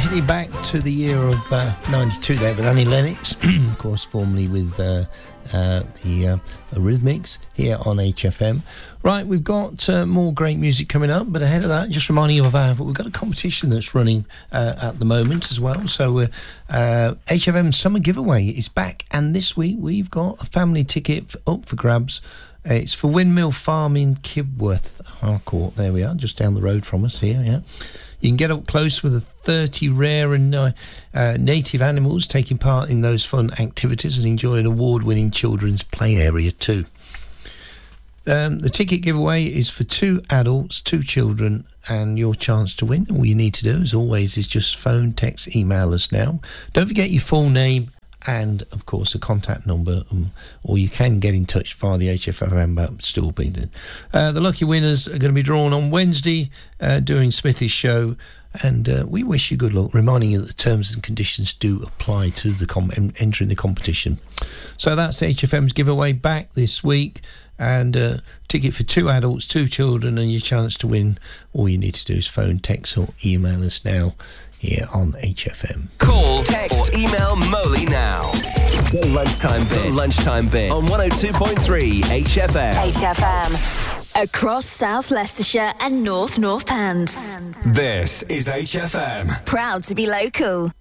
taking you back to the year of 92 there with Annie Lennox, of course, formerly with the Rhythmics here on HFM. Right, we've got more great music coming up, but ahead of that, just reminding you of we've got a competition that's running at the moment as well. So HFM Summer Giveaway is back, and this week we've got a family ticket up for grabs. It's for Windmill Farm in Kibworth Harcourt. There we are, just down the road from us here, yeah. You can get up close with 30 rare and native animals taking part in those fun activities and enjoy an award-winning children's play area too. The ticket giveaway is for 2 adults, 2 children, and your chance to win. All you need to do, as always, is just phone, text, email us now. Don't forget your full name and, of course, a contact number, or you can get in touch via the HFM app, still being done. The lucky winners are going to be drawn on Wednesday during Smithy's show, and we wish you good luck, reminding you that the terms and conditions do apply to the entering the competition. So that's HFM's giveaway back this week, and ticket for 2 adults, 2 children, and your chance to win. All you need to do is phone, text, or email us now here on HFM. Call, text, or email Molly now. The lunchtime bit. The lunchtime bit on 102.3 HFM. HFM. Across South Leicestershire and North Northants. This is HFM. Proud to be local.